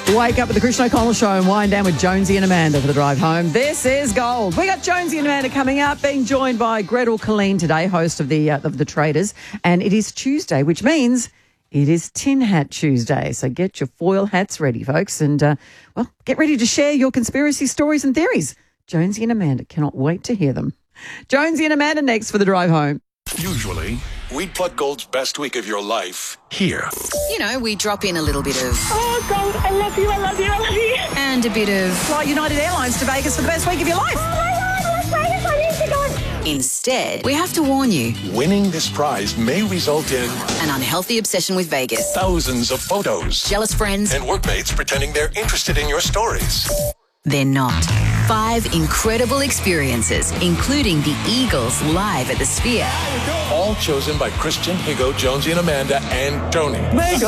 Wake up with the Christian O'Connell Show and wind down with Jonesy and Amanda for the drive home. This is Gold. We got Jonesy and Amanda coming up, being joined by Gretel Colleen today, host of the Traders. And it is Tuesday, which means it is Tin Hat Tuesday. So get your foil hats ready, folks. And, get ready to share your conspiracy stories and theories. Jonesy and Amanda cannot wait to hear them. Jonesy and Amanda next for the drive home. Usually, we'd plug Gold's best week of your life here. You know, we drop in a little bit of... Oh, Gold, I love you, I love you, I love you. And a bit of... Fly United Airlines to Vegas for the best week of your life. Oh, my God, Las Vegas, I need to go. Instead, we have to warn you. Winning this prize may result in An unhealthy obsession with Vegas. thousands of photos Jealous friends. and workmates pretending they're interested in your stories. They're not. 5 incredible experiences, including the Eagles live at the Sphere. All chosen by Christian, Higo, Jonesy and Amanda, and Tony.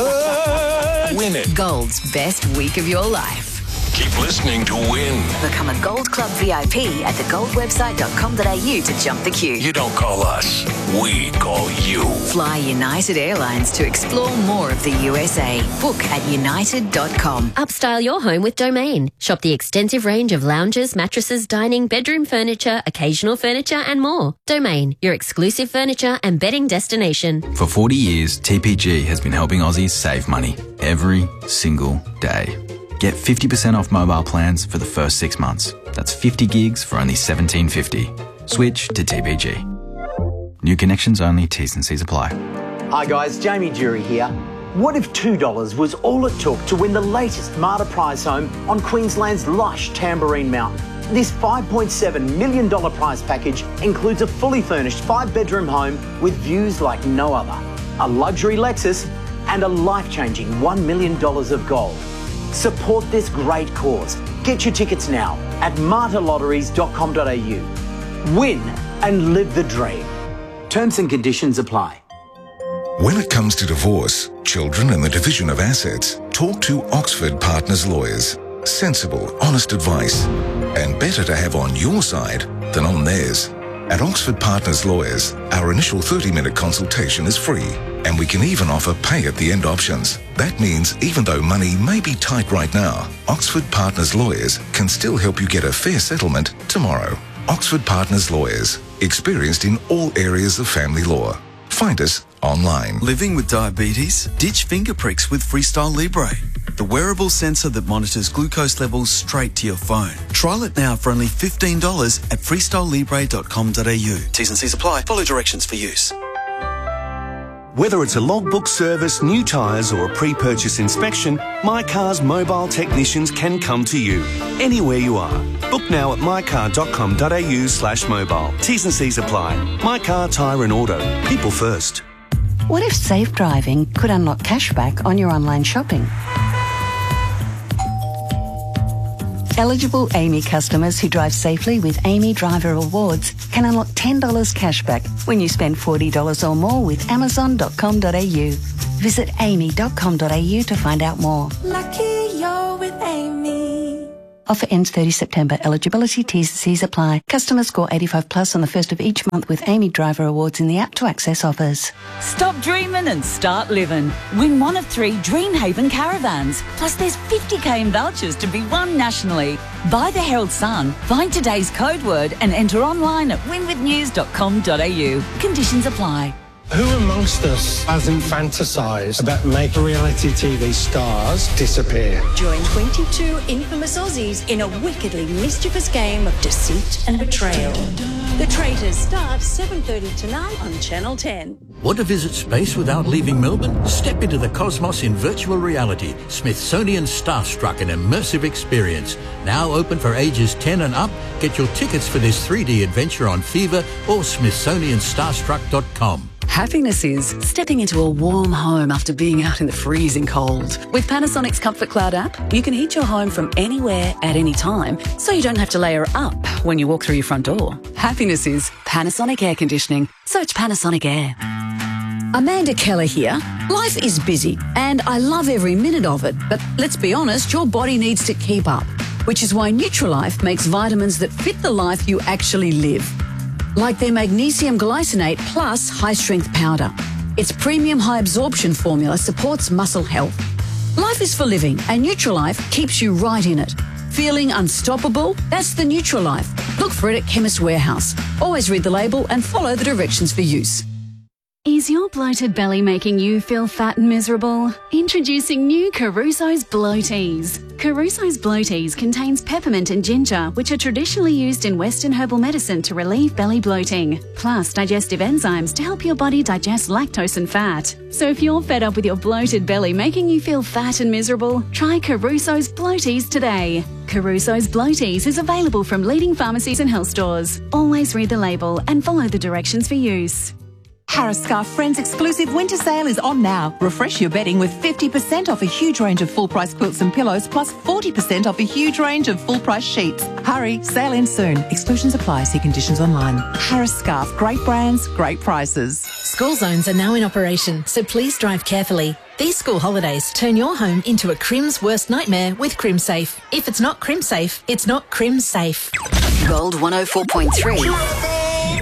Win it. Gold's best week of your life. Keep listening to win. Become a Gold Club VIP at thegoldwebsite.com.au to jump the queue. You don't call us, we call you. Fly United Airlines to explore more of the USA. Book at united.com. Upstyle your home with Domain. Shop the extensive range of lounges, mattresses, dining, bedroom furniture, occasional furniture and more. Domain, your exclusive furniture and bedding destination. For 40 years, TPG has been helping Aussies save money every single day. Get 50% off mobile plans for the first 6 months. That's 50 gigs for only $17.50. Switch to TPG. New connections only, T's and C's apply. Hi guys, Jamie Jury here. What if $2 was all it took to win the latest Marta prize home on Queensland's lush Tamborine Mountain? This $5.7 million prize package includes a fully furnished 5-bedroom home with views like no other, a luxury Lexus and a life-changing $1 million of gold. Support this great cause. Get your tickets now at martalotteries.com.au. Win and live the dream. Terms and conditions apply. When it comes to divorce, children and the division of assets, talk to Oxford Partners Lawyers. Sensible, honest advice, and better to have on your side than on theirs. At Oxford Partners Lawyers, our initial 30-minute consultation is free, and we can even offer pay-at-the-end options. That means even though money may be tight right now, Oxford Partners Lawyers can still help you get a fair settlement tomorrow. Oxford Partners Lawyers, experienced in all areas of family law. Find us online. Living with diabetes? Ditch finger pricks with Freestyle Libre, the wearable sensor that monitors glucose levels straight to your phone. Trial it now for only $15 at freestylelibre.com.au. T's and C's apply. Follow directions for use. Whether it's a logbook service, new tyres or a pre-purchase inspection, My Car's mobile technicians can come to you, anywhere you are. Book now at mycar.com.au/mobile. T's and C's apply. My Car, Tyre and Auto. People first. What if safe driving could unlock cashback on your online shopping? Eligible AAMI customers who drive safely with AAMI Driver Rewards can unlock $10 cashback when you spend $40 or more with Amazon.com.au. Visit AAMI.com.au to find out more. Lucky you're with Amy. Offer ends 30 September. Eligibility T's and C's apply. Customers score 85 plus on the first of each month with AAMI Driver Awards in the app to access offers. Stop dreaming and start living. Win one of 3 Dreamhaven caravans. Plus there's 50k in vouchers to be won nationally. Buy the Herald Sun, find today's code word and enter online at winwithnews.com.au. Conditions apply. Who amongst us hasn't fantasised about making reality TV stars disappear? Join 22 infamous Aussies in a wickedly mischievous game of deceit and betrayal. The Traitors starts 7:30 tonight on Channel 10. Want to visit space without leaving Melbourne? Step into the cosmos in virtual reality. Smithsonian Starstruck, an immersive experience. Now open for ages 10 and up. Get your tickets for this 3D adventure on Fever or smithsonianstarstruck.com. Happiness is stepping into a warm home after being out in the freezing cold. With Panasonic's Comfort Cloud app, you can heat your home from anywhere at any time, so you don't have to layer up when you walk through your front door. Happiness is Panasonic Air Conditioning. Search Panasonic Air. Amanda Keller here. Life is busy, and I love every minute of it, but let's be honest, your body needs to keep up, which is why Nutrilife makes vitamins that fit the life you actually live. Like their magnesium glycinate plus high-strength powder. Its premium high-absorption formula supports muscle health. Life is for living, and Nutrilife keeps you right in it. Feeling unstoppable? That's the Nutrilife. Look for it at Chemist Warehouse. Always read the label and follow the directions for use. Is your bloated belly making you feel fat and miserable? Introducing new Caruso's Bloaties. Caruso's Bloaties contains peppermint and ginger, which are traditionally used in Western herbal medicine to relieve belly bloating, plus digestive enzymes to help your body digest lactose and fat. So if you're fed up with your bloated belly making you feel fat and miserable, try Caruso's Bloaties today. Caruso's Bloaties is available from leading pharmacies and health stores. Always read the label and follow the directions for use. Harris Scarf Friends exclusive winter sale is on now. Refresh your bedding with 50% off a huge range of full-price quilts and pillows, plus 40% off a huge range of full-price sheets. Hurry, sale ends soon. Exclusions apply. See conditions online. Harris Scarf, great brands, great prices. School zones are now in operation, so please drive carefully. These school holidays turn your home into a Crim's worst nightmare with CrimSafe. If it's not CrimSafe, it's not CrimSafe. Gold 104.3.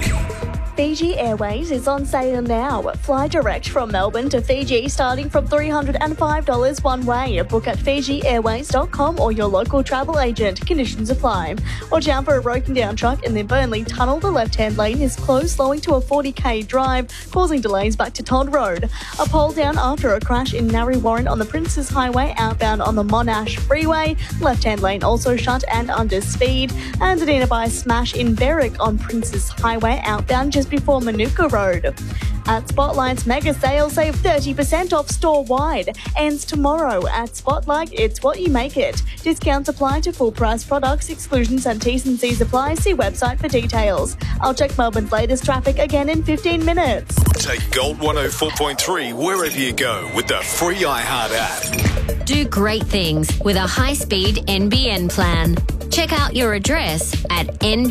Fiji Airways is on sale now. Fly direct from Melbourne to Fiji starting from $305 one way. Book at FijiAirways.com or your local travel agent. Conditions apply. Watch out for a broken down truck in the Burnley Tunnel. The left-hand lane is closed, slowing to a 40k drive, causing delays back to Todd Road. A pole down after a crash in Narre Warren on the Princes Highway, outbound on the Monash Freeway. Left-hand lane also shut and under speed. And a nearby smash in Berwick on Princes Highway, outbound just before Manuka Road. At Spotlight's mega sale, save 30% off store-wide. Ends tomorrow at Spotlight. It's what you make it. Discounts apply to full-price products. Exclusions and T's and C's apply. See website for details. I'll check Melbourne's latest traffic again in 15 minutes. Take Gold 104.3 wherever you go with the free iHeart app. Do great things with a high-speed NBN plan. Check out your address at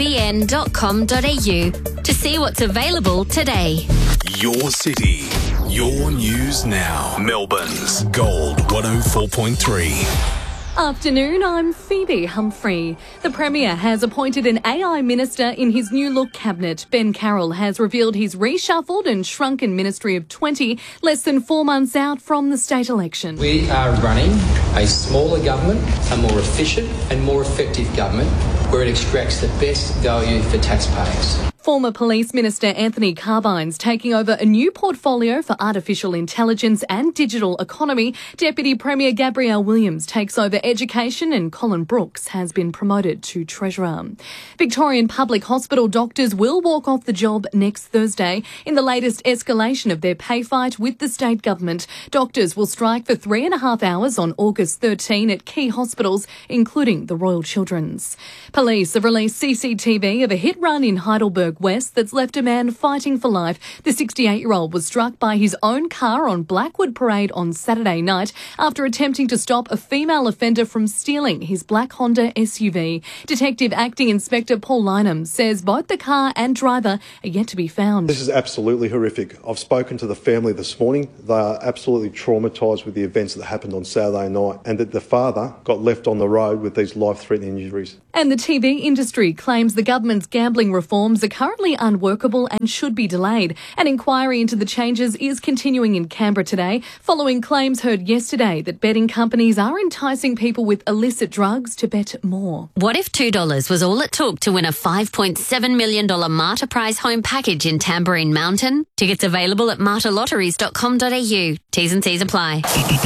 nbn.com.au to see what's available today. Your city, your news now. Melbourne's Gold 104.3. Afternoon, I'm Phoebe Humphrey. The Premier has appointed an AI minister in his new look cabinet. Ben Carroll has revealed his reshuffled and shrunken Ministry of 20, less than 4 months out from the state election. We are running a smaller government, a more efficient and more effective government where it extracts the best value for taxpayers. Former Police Minister Anthony Carbine's taking over a new portfolio for artificial intelligence and digital economy. Deputy Premier Gabrielle Williams takes over education and Colin Brooks has been promoted to Treasurer. Victorian Public Hospital doctors will walk off the job next Thursday in the latest escalation of their pay fight with the state government. Doctors will strike for 3.5 hours on August 13 at key hospitals, including the Royal Children's. Police have released CCTV of a hit run in Heidelberg West that's left a man fighting for life. The 68-year-old was struck by his own car on Blackwood Parade on Saturday night after attempting to stop a female offender from stealing his black Honda SUV. Detective Acting Inspector Paul Lynham says both the car and driver are yet to be found. This is absolutely horrific. I've spoken to the family this morning. They are absolutely traumatised with the events that happened on Saturday night and that the father got left on the road with these life-threatening injuries. And the TV industry claims the government's gambling reforms are currently unworkable and should be delayed. An inquiry into the changes is continuing in Canberra today, following claims heard yesterday that betting companies are enticing people with illicit drugs to bet more. What if $2 was all it took to win a $5.7 million Marta Prize home package in Tamborine Mountain? Tickets available at martalotteries.com.au. T's and C's apply.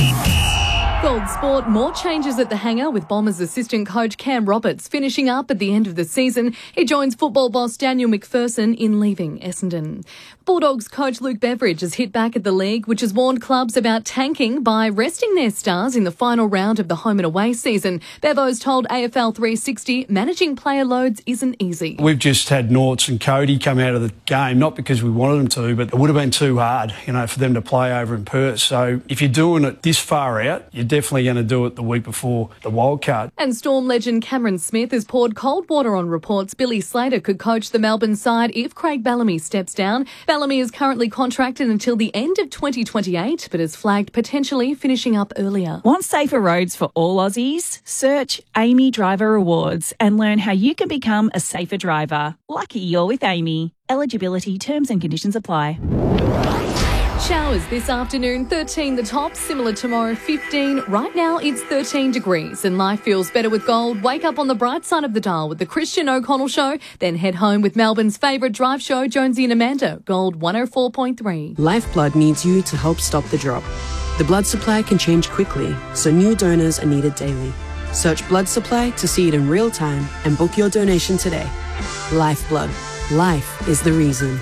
Gold Sport, more changes at the hangar with Bombers assistant coach Cam Roberts finishing up at the end of the season. He joins football boss Daniel McPherson in leaving Essendon. Bulldogs coach Luke Beveridge has hit back at the league, which has warned clubs about tanking by resting their stars in the final round of the home and away season. Bevo's told AFL 360 managing player loads isn't easy. We've just had Norts and Cody come out of the game, not because we wanted them to, but it would have been too hard, for them to play over in Perth. So if you're doing it this far out, you're definitely going to do it the week before the wildcard. And Storm legend Cameron Smith has poured cold water on reports Billy Slater could coach the Melbourne side if Craig Bellamy steps down. Bellamy is currently contracted until the end of 2028, but has flagged potentially finishing up earlier. Want safer roads for all Aussies? Search Amy Driver Awards and learn how you can become a safer driver. Lucky you're with Amy. Eligibility, terms and conditions apply. Showers this afternoon, 13 the top, similar tomorrow, 15. Right now it's 13 degrees and life feels better with gold. Wake up on the bright side of the dial with the Christian O'Connell Show, then head home with Melbourne's favourite drive show, Jonesy and Amanda, Gold 104.3. Lifeblood needs you to help stop the drop. The blood supply can change quickly, so new donors are needed daily. Search blood supply to see it in real time and book your donation today. Lifeblood. Life is the reason.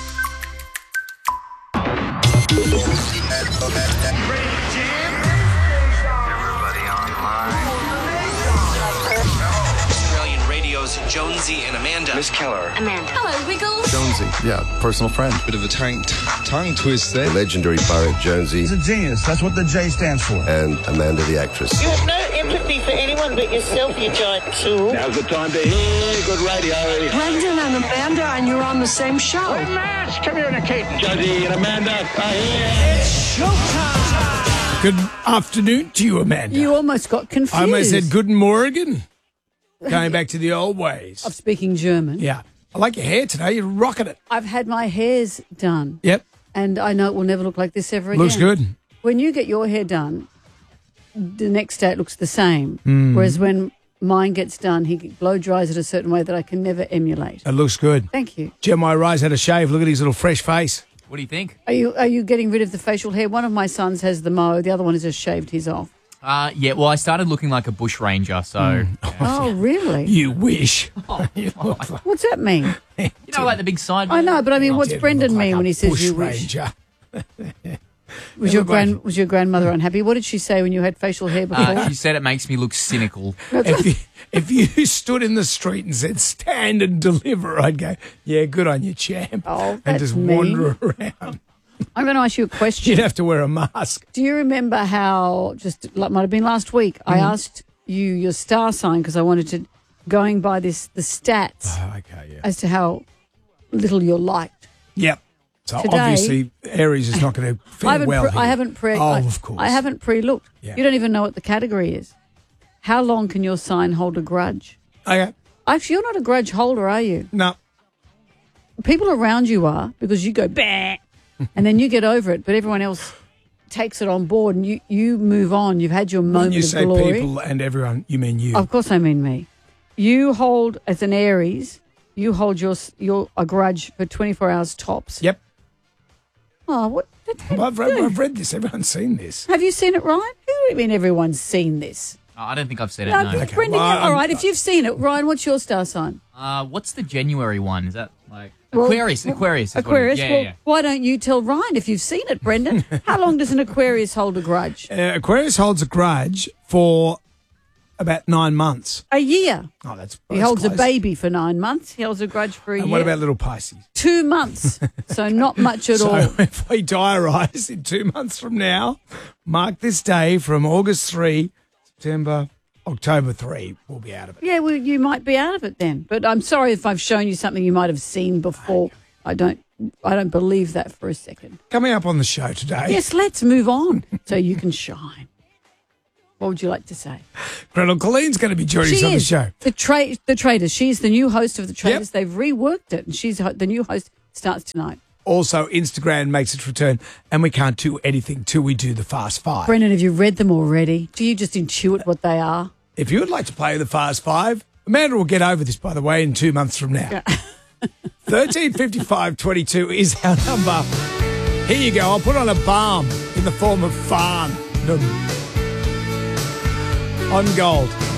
Australian Radio's Jonesy and Amanda. Miss Keller. Amanda. Hello, Wiggles. Jonesy, yeah, personal friend. Bit of a tongue twist there. The legendary poet Jonesy. He's a genius. That's what the J stands for. And Amanda the actress. You have no empathy for anyone but yourself, you giant tool. Now's the time to hear good radio. Brendan and Amanda, and you're on the same show. We're matched. Communicate. Jonesy and Amanda are here. It's showtime. Good afternoon to you, Amanda. You almost got confused. I almost said Guten Morgen. Going back to the old ways. Of speaking German. Yeah. I like your hair today. You're rocking it. I've had my hairs done. Yep. And I know it will never look like this ever again. Looks good. When you get your hair done, the next day it looks the same. Mm. Whereas when mine gets done, he blow dries it a certain way that I can never emulate. It looks good. Thank you. Jeremiah Rise had a shave. Look at his little fresh face. What do you think? Are you getting rid of the facial hair? One of my sons has the mow. The other one has just shaved his off. Yeah, well, I started looking like a bush ranger, so... Oh, really? You wish. What's that mean? You know, like the big side... I know, but I mean, what's Brendan mean when he says bush you wish? ranger. Was your grandmother unhappy? What did she say when you had facial hair before? She said it makes me look cynical. If you stood in the street and said, stand and deliver, I'd go, yeah, good on you, champ. Oh, and just wander around. I'm going to ask you a question. You'd have to wear a mask. Do you remember how, just like might have been last week, I asked you your star sign because I wanted to, going by the stats as to how little you're liked. Yep. So Today, obviously Aries is not going to fare well here. I haven't of course. I haven't pre-looked. Yeah. You don't even know what the category is. How long can your sign hold a grudge? Okay. Actually, you're not a grudge holder, are you? No. People around you are, because you go, bah, and then you get over it, but everyone else takes it on board and you move on. You've had your moment When you of say glory. people and everyone, you mean you. Of course I mean me. You hold, as an Aries, you hold your a grudge for 24 hours tops. Yep. Oh, what? Well, I've read this. Everyone's seen this. Have you seen it, Ryan? Who do you mean everyone's seen this? Oh, I don't think I've said it, No, no. okay. Brendan, all right, if you've seen it. Ryan, what's your star sign? What's the January one? Is that like... Well, Aquarius. Aquarius. is what it is. Aquarius. Yeah, Well, yeah. why don't you tell Ryan if you've seen it, Brendan? How long does an Aquarius hold a grudge? Aquarius holds a grudge for about 9 months. A year. Oh, that's He holds close. a baby for 9 months. He holds a grudge for a year. And what about little Pisces? 2 months. So not much at all. So if we diarise in 2 months from now, mark this day from August 3, September, October 3, we'll be out of it. Yeah, well, you might be out of it then. But I'm sorry if I've shown you something you might have seen before. I don't believe that for a second. Coming up on the show today. Yes, let's move on so you can shine. What would you like to say? Gretel Colleen's going to be joining us on the show. The Traitors. She's the new host of The Traitors. They've reworked it, and she's the new host. Starts tonight. Also, Instagram makes its return, and we can't do anything till we do the Fast Five. Brendan, have you read them already? Do you just intuit what they are? If you would like to play the Fast Five, Amanda will get over this, by the way, in 2 months from now. 135522 is our number. Here you go. I'll put on a balm in the form of farm on Gold.